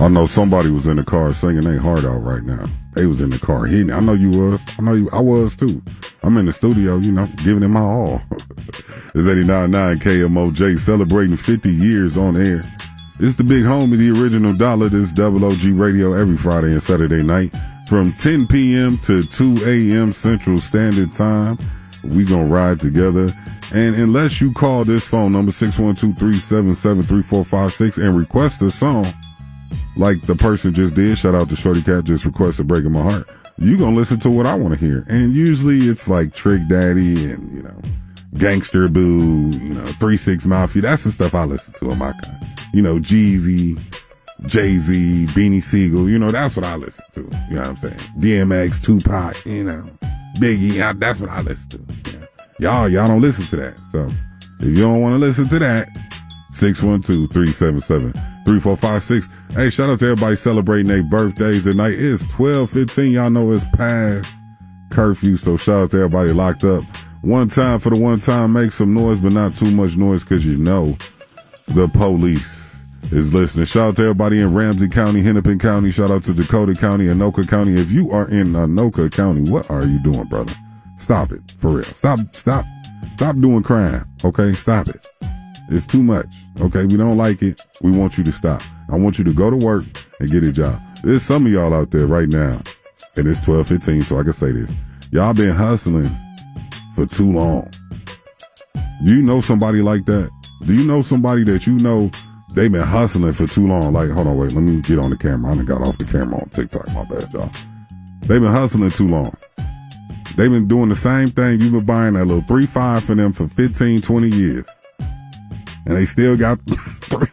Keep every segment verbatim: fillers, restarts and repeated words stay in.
I know somebody was in the car singing their heart out right now. They was in the car hitting. I know you was. I know you. I was too. I'm in the studio, you know, giving it my all. It's eighty-nine point nine K M O J celebrating fifty years on air. It's the big homie, the original dollar. This Double O G Radio every Friday and Saturday night from ten p.m. to two a.m. Central Standard Time. We gonna ride together. And unless you call this phone number six one two, three seven seven, three four five six and request a song like the person just did, shout out to Shorty Cat, just requested Breaking My Heart, you gonna listen to what I want to hear. And usually it's like Trick Daddy and, you know, Gangster Boo, you know, three six Mafia. That's the stuff I listen to on my kind. You know, Jeezy, Jay-Z, Beanie Siegel, you know, that's what I listen to. You know what I'm saying? D M X, Tupac, you know, Biggie, I, that's what I listen to. Yeah. Y'all, y'all don't listen to that. So if you don't want to listen to that, six one two, three seven seven, three four five six. Hey, shout out to everybody celebrating their birthdays tonight. It's twelve fifteen. Y'all know it's past curfew, so shout out to everybody locked up. One time for the one time, make some noise, but not too much noise, because you know the police is listening. Shout out to everybody in Ramsey County, Hennepin County. Shout out to Dakota County, Anoka County. If you are in Anoka County, what are you doing, brother? Stop it, for real. Stop, stop, stop doing crime, okay? Stop it. It's too much, okay? We don't like it. We want you to stop. I want you to go to work and get a job. There's some of y'all out there right now, and it's twelve fifteen, so I can say this. Y'all been hustling for too long. Do you know somebody like that? Do you know somebody that you know they've been hustling for too long? Like, hold on, wait, let me get on the camera. I done got off the camera on TikTok. My bad, y'all. They've been hustling too long. They've been doing the same thing. You've been buying that little three five for them for fifteen, twenty years. And they still got three.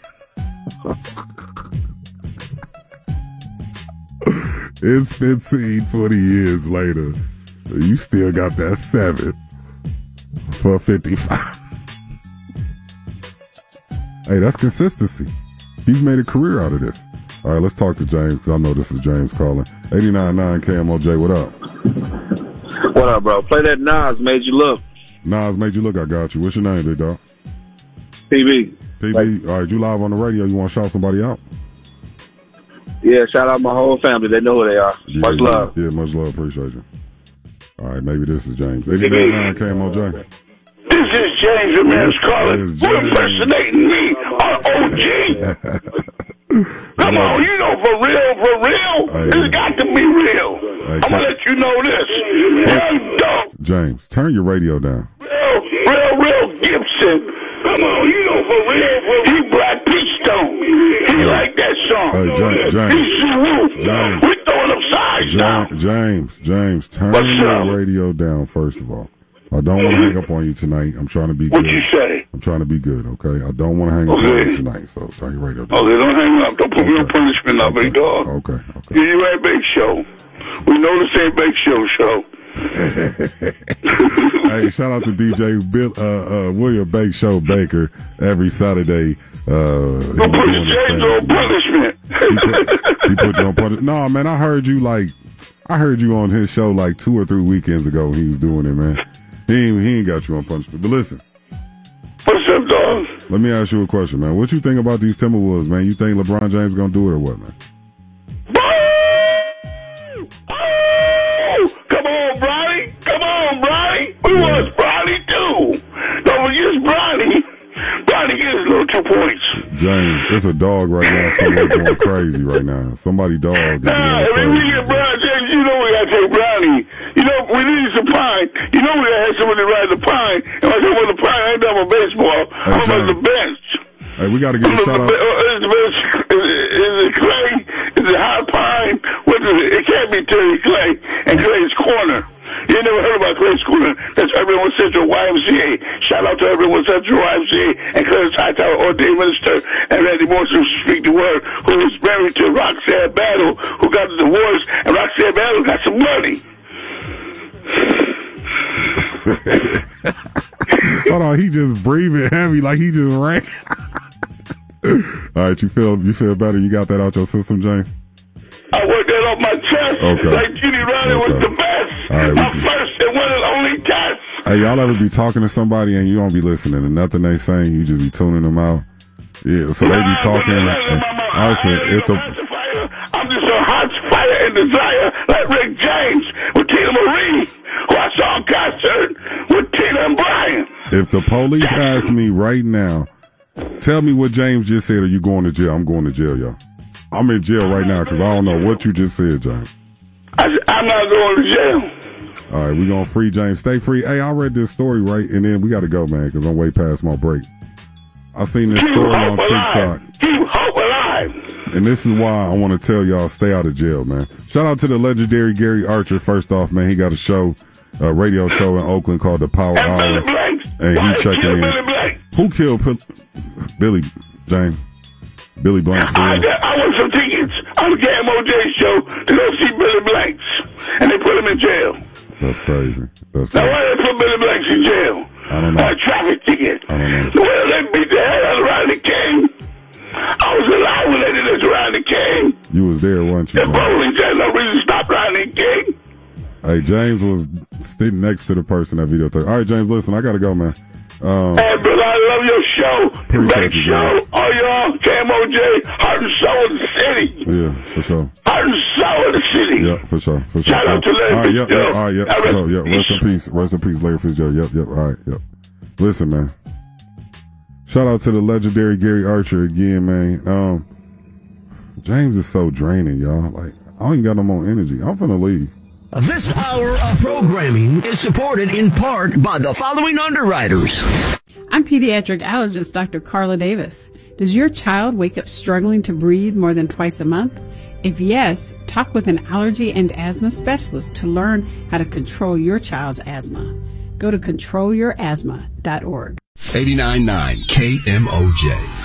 It's fifteen, twenty years later. You still got that seven for fifty-five. Hey, that's consistency. He's made a career out of this. All right, let's talk to James, because I know this is James calling. eighty-nine point nine K M O J, what up? What up, bro? Play that Nas, Made You Look. Nas, Made You Look, I got you. What's your name, big dog? P B. P B, like, all right, you live on the radio. You want to shout somebody out? Yeah, shout out my whole family. They know who they are. Yeah, much yeah, love. Yeah, much love. Appreciate you. All right, maybe this is James. eighty-nine point nine K M O J. This is James the Man's calling. You're impersonating me on O G. Come on, you know, for real, for real. Hey, it's got to be real. Hey, I'm going to let you know this. Hey, dog. James, turn your radio down. Real, real, real Gibson. Come on, you know, for real. He Black Peach Stone. He hey. like that song. Hey, James, James. He's James. James. We're throwing him sides now. James, James, turn What's your up? radio down, first of all. I don't want to hang up on you tonight. I'm trying to be good. What you say? I'm trying to be good, okay? I don't want to hang up okay. on you tonight, so turn your radio down. Okay, don't hang up. Don't put okay. me on punishment now, okay. big dog. Okay, okay. Yeah, you ain't Big Show. We know this ain't Big Show show. Hey, shout out to D J Bill, uh, uh, William Bake Show Baker every Saturday. Uh, don't put his James on punishment. he, put, he put you on punishment. No, man, I heard you like, I heard you on his show like two or three weekends ago when he was doing it, man. He ain't, he ain't got you on punishment. But listen. What's up, dog? Let me ask you a question, man. What you think about these Timberwolves, man? You think LeBron James gonna do it or what, man? Oh! Come on, Bronny. Come on, Bronny. We yeah. want Bronny, too. Don't forget Bronny. Bronny gets a little two points. James, it's a dog right now. Somebody going crazy right now. Somebody dog is nah, going crazy. If we get Bron James, you know we gotta take Bronny. You know, we need some pine. You know we gotta have somebody ride the pine. And I said, well, the pine, I ain't done with baseball. Hey, I'm on the bench. Hey, we gotta get a shout out. Is, is it Clay? Is it High Pine? What is it? It can't be Terry Clay and Clay's Corner. You never heard about Clay's Corner. That's Everyone Central Y M C A. Shout out to Everyone Central Y M C A and Clarence Hightower, ordained minister, and Randy Morrison, who speak the word, who was married to Roxanne Battle, who got a divorce, and Roxanne Battle got some money. Hold on, he just breathing heavy like he just ran. All right, you feel you feel better? You got that out your system, James? I worked that off my chest. Okay. Like Judy Riley okay. was the best. All right, my can... first and one and only test. Hey, y'all ever be talking to somebody and you don't be listening to nothing they saying? You just be tuning them out. Yeah, so nah, they be talking. And, I said, if the I'm just a hot fire and desire like Rick James with Tina Marie, who I saw in concert with Tina and Brian. If the police ask me right now, tell me what James just said, are you going to jail? I'm going to jail, y'all. I'm in jail right now because I don't know what you just said, James. I, I'm not going to jail. All right, we're going to free James. Stay free. Hey, I read this story, right? And then we got to go, man, because I'm way past my break. I seen this Keep story on hope TikTok. alive. Keep hope alive. And this is why I want to tell y'all, stay out of jail, man. Shout out to the legendary Gary Archer. First off, man, he got a show, a radio show in Oakland called The Power And Hour. Billy Blanks. And Why he checking kill in. Billy Blanks? Who killed P- Billy, James? Billy Blanks. I, got, I want some tickets on the K M O J show to go see Billy Blanks. And they put him in jail. That's crazy. That's Now, crazy. why they put Billy Blanks in jail? I don't know. A traffic ticket. I don't know. Well, they beat the hell out of Rodney King. I was alive when they did this to Rodney King. You was there, weren't you? The bowling jail, no reason to stop Rodney King. Hey, James was sitting next to the person that videotaped. All right, James, listen, I got to go, man. Um, Hey, brother, I love your show. Appreciate Great you, show. guys. Oh, y'all, K M O J, heart and soul of the city. yeah, for sure. Heart and soul of the city. Yeah, for sure. For sure. Shout out to Larry All right, yep, yep, Fitzgerald. all right, yep, All for right. sure, yep. Rest in peace. Rest in peace, Larry Fitzgerald. Yep, yep, all right, yep. Listen, man. Shout out to the legendary Gary Archer again, man. Um, James is so draining, y'all. Like, I don't even got no more energy. I'm finna leave. This hour of programming is supported in part by the following underwriters. I'm pediatric allergist Doctor Carla Davis. Does your child wake up struggling to breathe more than twice a month? If yes, talk with an allergy and asthma specialist to learn how to control your child's asthma. Go to control your asthma dot org. eighty-nine point nine K M O J.